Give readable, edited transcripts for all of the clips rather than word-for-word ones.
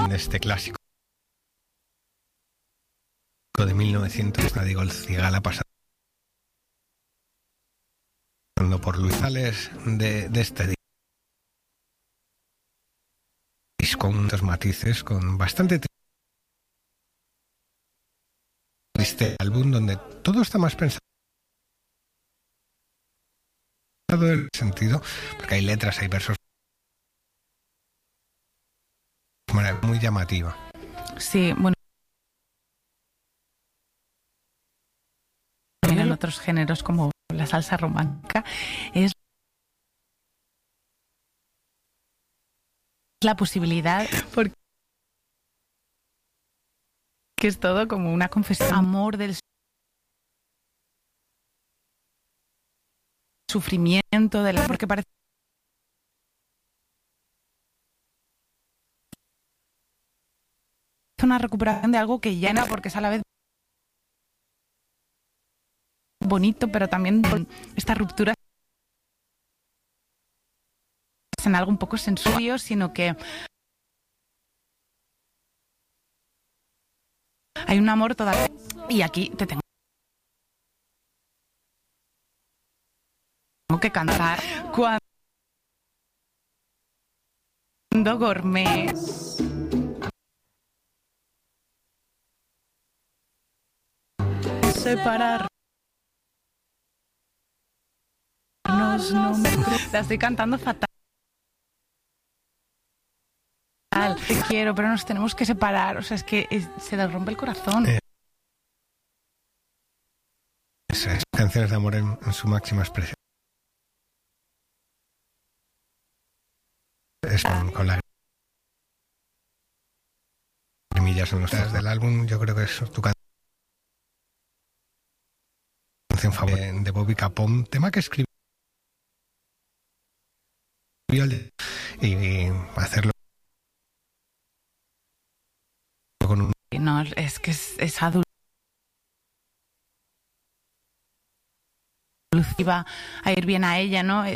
de este clásico de 1900, digo, el Cigala pasando por Luis Sales de este disco con muchos matices, con bastante triste álbum donde todo está más pensado en el sentido, porque hay letras, hay versos muy llamativa. Sí, bueno, también en otros géneros como la salsa romántica, es la posibilidad, porque es todo como una confesión, amor del sufrimiento, porque parece una recuperación de algo que llena, porque es a la vez bonito, pero también esta ruptura en algo un poco sensual, sino que hay un amor todavía. Y aquí te tengo que cantar cuando Gourmet separar. No la estoy cantando fatal. Te quiero, pero nos tenemos que separar. O sea, es que se le rompe el corazón. Esas canciones de amor en su máxima expresión. Es con las lagrimillas en los dedos del álbum. Yo creo que es tu canción favorita de Bobby Capón, tema que escribió y hacerlo con un... No, es que es adulto. Iba a ir bien a ella, ¿no?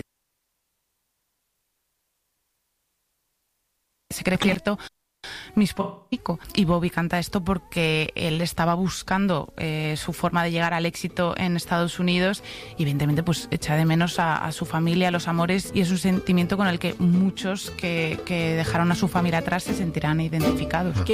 Se cree cierto y Bobby canta esto porque él estaba buscando su forma de llegar al éxito en Estados Unidos y evidentemente pues echa de menos a su familia, a los amores, y es un sentimiento con el que muchos que dejaron a su familia atrás se sentirán identificados.